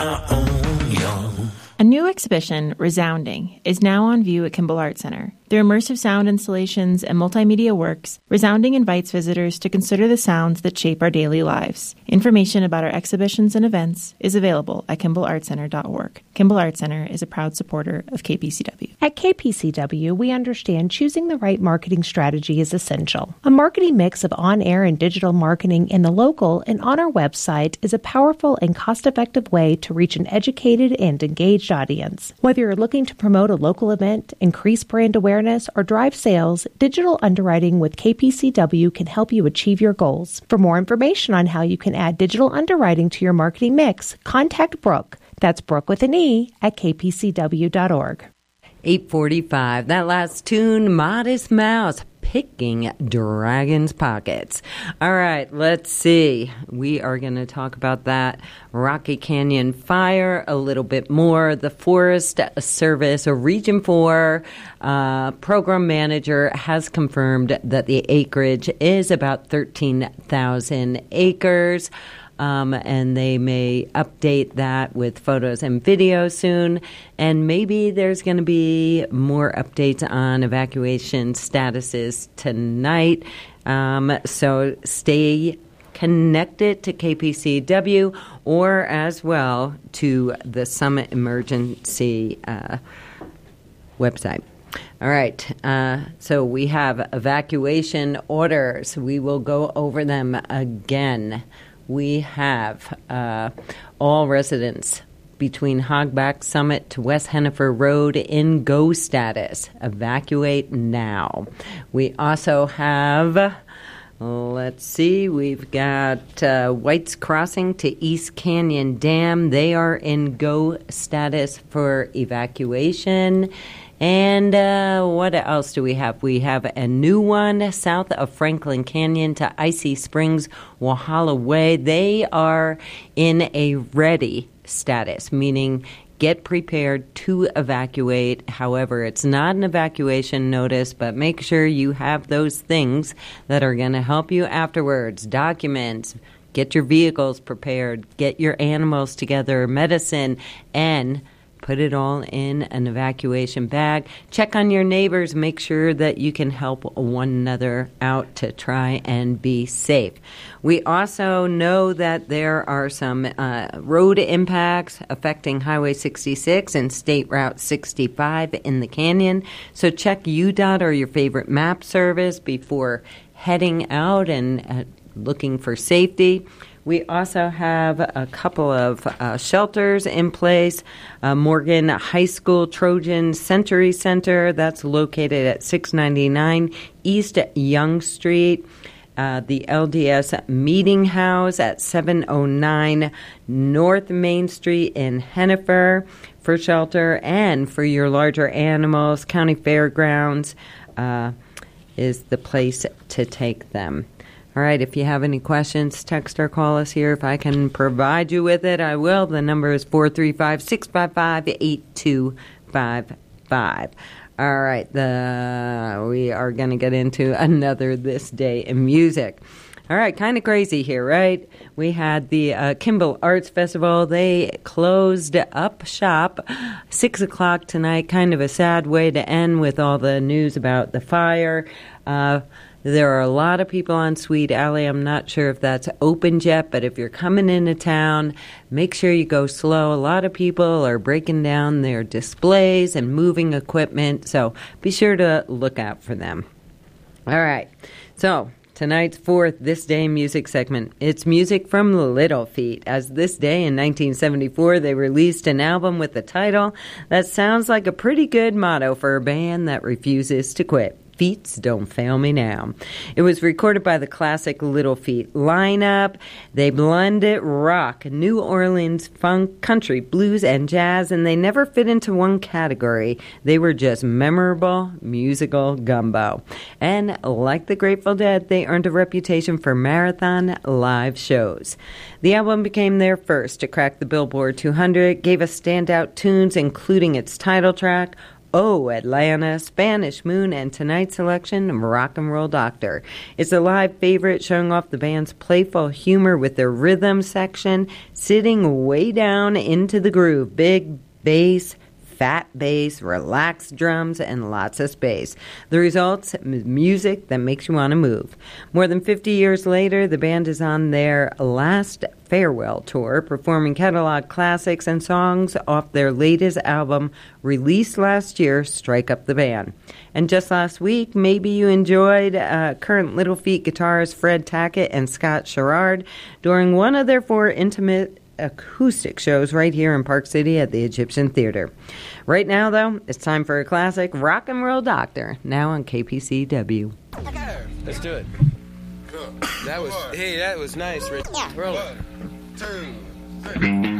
A new exhibition, Resounding, is now on view at Kimball Art Center. Through immersive sound installations and multimedia works, Resounding invites visitors to consider the sounds that shape our daily lives. Information about our exhibitions and events is available at KimballArtCenter.org. Kimball Art Center is a proud supporter of KPCW. At KPCW, we understand choosing the right marketing strategy is essential. A marketing mix of on-air and digital marketing in the local and on our website is a powerful and cost-effective way to reach an educated and engaged audience. Whether you're looking to promote a local event, increase brand awareness, or drive sales, digital underwriting with KPCW can help you achieve your goals. For more information on how you can add digital underwriting to your marketing mix, contact Brooke. That's Brooke with an E at kpcw.org. 8:45. That last tune, Modest Mouse, Picking Dragon's Pockets. All right, let's see. We are going to talk about that Rocky Canyon fire a little bit more. The Forest Service, or Region 4 program manager, has confirmed that the acreage is about 13,000 acres. And they may update that with photos and videos soon. And maybe there's going to be more updates on evacuation statuses tonight. So stay connected to KPCW or as well to the Summit Emergency website. All right, so we have evacuation orders. We will go over them again. We have all residents between Hogback Summit to West Hennifer Road in go status. Evacuate now. We also have, let's see, we've got White's Crossing to East Canyon Dam. They are in go status for evacuation. And what else do we have? We have a new one south of Franklin Canyon to Icy Springs, Walhalla Way. They are in a ready status, meaning get prepared to evacuate. However, it's not an evacuation notice, but make sure you have those things that are going to help you afterwards. Documents, get your vehicles prepared, get your animals together, medicine, and put it all in an evacuation bag. Check on your neighbors. Make sure that you can help one another out to try and be safe. We also know that there are some road impacts affecting Highway 66 and State Route 65 in the canyon. So check UDOT or your favorite map service before heading out and looking for safety. We also have a couple of shelters in place. Morgan High School Trojan Century Center, that's located at 699 East Young Street. The LDS Meeting House at 709 North Main Street in Hennifer for shelter. And for your larger animals, County Fairgrounds is the place to take them. All right, if you have any questions, text or call us here. If I can provide you with it, I will. The number is 435-655-8255. All right, we are going to get into another This Day in Music. All right, kind of crazy here, right? We had the Kimball Arts Festival. They closed up shop 6 o'clock tonight. Kind of a sad way to end with all the news about the fire. There are a lot of people on Sweet Alley. I'm not sure if that's open yet, but if you're coming into town, make sure you go slow. A lot of people are breaking down their displays and moving equipment, so be sure to look out for them. All right, so tonight's fourth This Day Music segment. It's music from Little Feat. As this day in 1974, they released an album with the title that sounds like a pretty good motto for a band that refuses to quit. Feats Don't Fail Me Now. It was recorded by the classic Little Feat lineup. They blended rock, New Orleans funk, country, blues, and jazz, and they never fit into one category. They were just memorable musical gumbo. And like the Grateful Dead, they earned a reputation for marathon live shows. The album became their first to crack the Billboard 200, gave us standout tunes, including its title track, Oh, Atlanta, Spanish Moon, and tonight's selection, Rock and Roll Doctor. It's a live favorite, showing off the band's playful humor with their rhythm section, sitting way down into the groove. Big bass, fat bass, relaxed drums, and lots of space. The results, music that makes you want to move. More than 50 years later, the band is on their last farewell tour, performing catalog classics and songs off their latest album, released last year, Strike Up the Band. And just last week, maybe you enjoyed current Little Feat guitarists Fred Tackett and Scott Sherrard during one of their 4 intimate acoustic shows right here in Park City at the Egyptian Theater. Right now, though, it's time for a classic, Rock and Roll Doctor, now on KPCW. Let's do it. That was nice, Rich. 1, 2, 3.